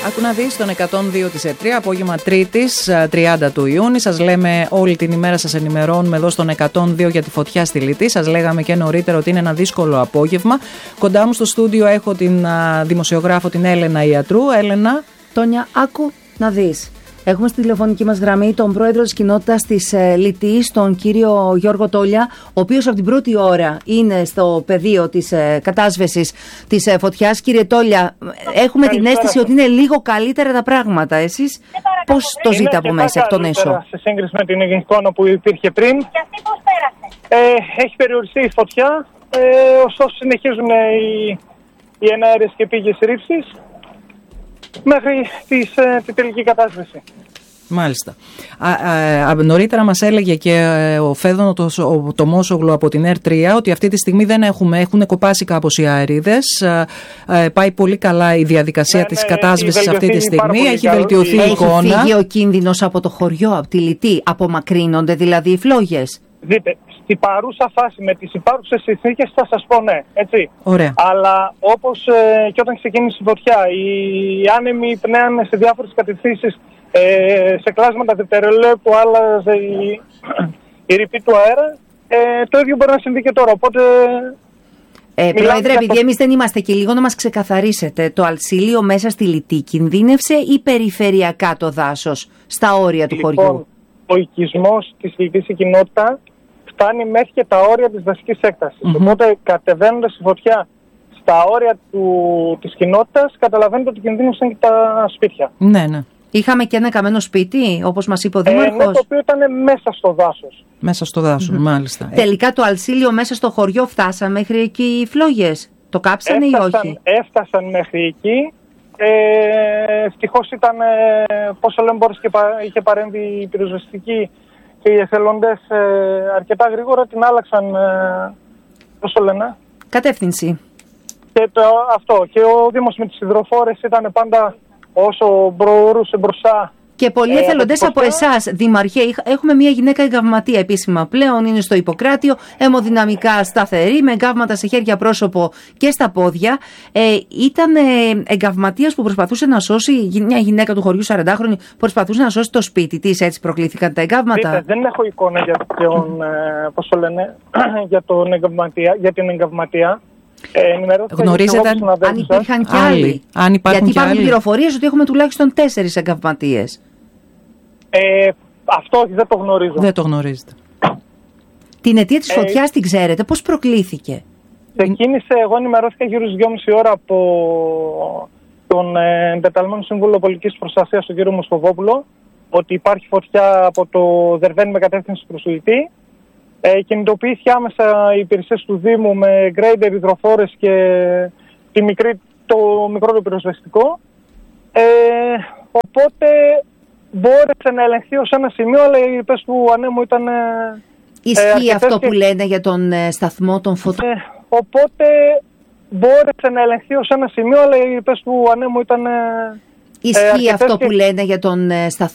Άκου να δεις τον 102 της ΕΤΡΙΑ, απόγευμα Τρίτης, 30 του Ιούνιου. Σας λέμε όλη την ημέρα, σας ενημερώνουμε εδώ στον 102 για τη φωτιά στη Λυτή. Σας λέγαμε και νωρίτερα ότι είναι ένα δύσκολο απόγευμα. Κοντά μου στο στούντιο έχω την δημοσιογράφο την Έλενα Ιατρού. Έλενα. Τόνια, άκου να δεις. Έχουμε στη τηλεφωνική μας γραμμή τον πρόεδρο της κοινότητας της Λυτής, τον κύριο Γιώργο Τόλια, ο οποίος από την πρώτη ώρα είναι στο πεδίο της κατάσβεσης της φωτιάς. Κύριε Τόλια, έχουμε την αίσθηση ότι είναι λίγο καλύτερα τα πράγματα. Εσείς πώς το ζείτε από μέσα, εκ των έσω? Σε σύγκριση με την εικόνα που υπήρχε πριν. Και αυτή πώς πέρασε? Έχει περιοριστεί η φωτιά, ωστόσο συνεχίζουν οι εναέρειες και πήγες ρήψεις μέχρι τη τελική κατάσβεση. Μάλιστα. Νωρίτερα μας έλεγε και ο Φέδωνο το Τομόσογλου από την ΕΡΤΡΙΑ ότι αυτή τη στιγμή δεν έχουν κοπάσει κάπως οι αέριδες. Πάει πολύ καλά η διαδικασία της κατάσβεσης αυτή τη στιγμή. Έχει βελτιωθεί η εικόνα. Έχει φύγει ο κίνδυνος από το χωριό, από τη Λυτή? Απομακρύνονται δηλαδή οι φλόγες? Δείτε, στην παρούσα φάση με τις υπάρχουσες συνθήκες θα σας πω ναι, έτσι. Ωραία. Αλλά όπως και όταν ξεκίνησε η φωτιά, οι άνεμοι πνέανε σε διάφορες κατευθύνσεις, σε κλάσματα δευτερολέπτου που άλλαζε η ρηπή του αέρα, το ίδιο μπορεί να συμβεί και τώρα. Οπότε, Πρόεδρε, επειδή εμείς δεν είμαστε και λίγο να μας ξεκαθαρίσετε, το Αλσίλιο μέσα στη Λυτή κινδύνευσε ή περιφερειακά το δάσος, στα όρια του χωριού? Ο οικισμός της Λυτής η κοινότητα φτάνει μέχρι και τα όρια της δασικής έκτασης. Οπότε κατεβαίνοντας η φωτιά στα όρια της κοινότητας, καταλαβαίνετε ότι κινδύνευσαν και τα σπίτια. Ναι, ναι. Είχαμε και ένα καμένο σπίτι, όπως μας είπε ο Δήμαρχος. Ναι, το οποίο ήταν μέσα στο δάσος. Μέσα στο δάσος, μάλιστα. Τελικά το Αλσίλιο μέσα στο χωριό φτάσαν μέχρι εκεί οι φλόγες? Το κάψανε ή όχι? Έφτασαν μέχρι εκεί. Ευτυχώς ήταν, πόσο λέμε, είχε παρέμβει η πυροσβεστική και οι εθελοντές αρκετά γρήγορα, την άλλαξαν, πόσο λένε, κατεύθυνση. Και αυτό. Και ο Δήμος με τις υδροφόρες ήταν πάντα όσο μπορούσε μπροστά. Και πολλοί εθελοντές από εσάς, Δήμαρχε. Έχουμε μια γυναίκα εγκαυματία επίσημα πλέον, είναι στο Ιπποκράτιο, αιμοδυναμικά σταθερή, με εγκαύματα σε χέρια, πρόσωπο και στα πόδια. Ήταν εγκαυματίας που προσπαθούσε να σώσει, μια γυναίκα του χωριού 40χρονη, που προσπαθούσε να σώσει το σπίτι της, έτσι προκλήθηκαν τα εγκαύματα. Δείτε, δεν έχω εικόνα για για την εγκαυματία. Γνωρίζετε αν υπήρχαν κι άλλοι? Γιατί υπάρχουν πληροφορίες ότι έχουμε τουλάχιστον 4 εγκαυματίες. Αυτό δεν το γνωρίζω. Δεν το γνωρίζετε. Την αιτία της φωτιάς την ξέρετε? Πώς προκλήθηκε? Ξεκίνησε, εγώ ενημερώθηκα γύρω στις 2,5 ώρα από τον εντεταλμένο σύμβουλο πολιτικής προστασίας, τον κύριο Μοσχοβόπουλο, ότι υπάρχει φωτιά από το Δερβαίνη με κατεύθυνση προς Λυτή. Κινητοποιήθηκε άμεσα οι υπηρεσίες του Δήμου με γκρέιντερ, υδροφόρες και το μικρό το πυροσβεστικό. Οπότε μπόρεσε να ελεγχθεί ως ένα σημείο, αλλά οι ρηπές του ανέμου ήταν... Ισχύει αυτό που λένε για τον σταθμό των φωτών? Οπότε μπόρεσε να ελεγχθεί ως ένα σημείο, αλλά οι ρηπές του ανέμου ήταν... Ισχύει αυτό που λένε για τον σταθμό